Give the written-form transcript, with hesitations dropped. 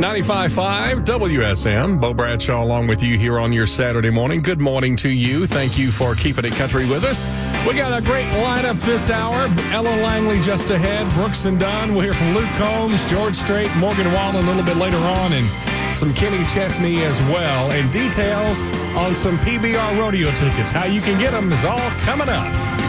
95.5 WSM. Bo Bradshaw along with you here on your Saturday morning. Good morning to you. Thank you for keeping it country with us. We got a great lineup this hour. Ella Langley just ahead. Brooks and Dunn. We'll hear from Luke Combs, George Strait, Morgan Wallen a little bit later on, and some Kenny Chesney as well. And details on some PBR rodeo tickets. How you can get them is all coming up.